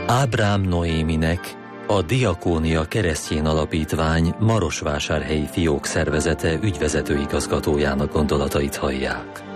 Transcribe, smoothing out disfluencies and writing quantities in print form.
Ábrám Noéminek, a Diakónia Keresztjén Alapítvány Marosvásárhelyi fiók szervezete ügyvezető igazgatójának gondolatait hallják.